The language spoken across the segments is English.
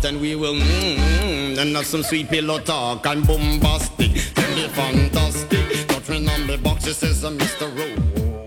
Then we will and have some sweet pillow talk and bombastic. Then be fantastic. Don't remember boxes says Mr. Rowe.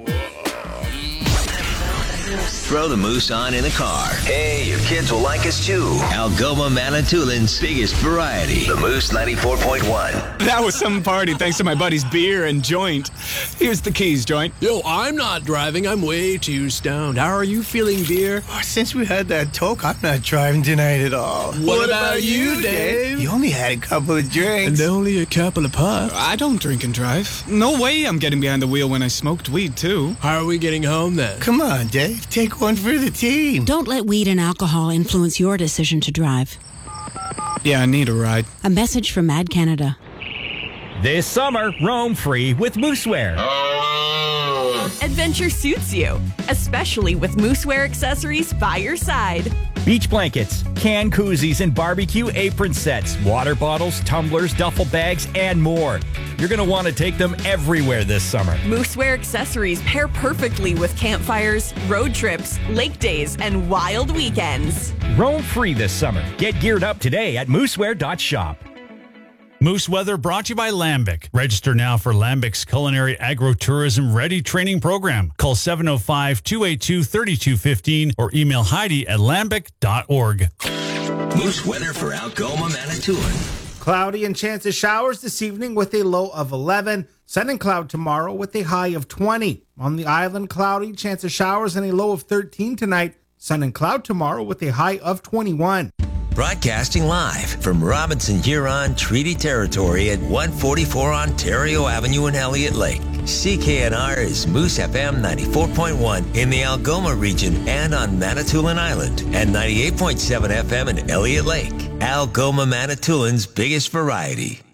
Throw the Moose on in the car. Hey, your kids will like us too. Algoma Manitoulин's biggest variety. The Moose 94.1. That was some party thanks to my buddy's beer and joint. Here's the keys, joint. Yo, I'm not driving. I'm way too stoned. How are you feeling, dear? Oh, since we had that talk, I'm not driving tonight at all. What about you, Dave? You only had a couple of drinks. And only a couple of puffs. I don't drink and drive. No way I'm getting behind the wheel when I smoked weed, too. How are we getting home, then? Come on, Dave. Take one for the team. Don't let weed and alcohol influence your decision to drive. Yeah, I need a ride. A message from Mad Canada. This summer, roam free with Moosewear. Adventure suits you, especially with Moosewear accessories by your side. Beach blankets, can koozies, and barbecue apron sets, water bottles, tumblers, duffel bags, and more. You're going to want to take them everywhere this summer. Moosewear accessories pair perfectly with campfires, road trips, lake days, and wild weekends. Roam free this summer. Get geared up today at moosewear.shop. Moose Weather brought to you by Lambic. Register now for Lambic's Culinary Agro-Tourism Ready Training Program. Call 705-282-3215 or email Heidi at lambic.org. Moose weather for Algoma Manitoulin. Cloudy and chance of showers this evening with a low of 11. Sun and cloud tomorrow with a high of 20. On the island, cloudy, chance of showers and a low of 13 tonight. Sun and cloud tomorrow with a high of 21. Broadcasting live from Robinson Huron Treaty Territory at 144 Ontario Avenue in Elliott Lake. CKNR is Moose FM 94.1 in the Algoma region and on Manitoulin Island, and 98.7 FM in Elliott Lake. Algoma Manitoulin's biggest variety.